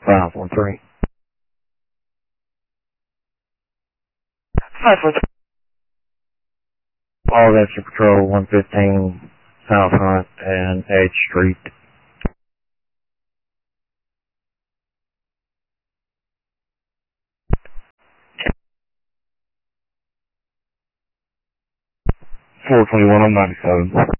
513. 513. All Extra Patrol 115 South Hunt and Edge Street. $421 on 97.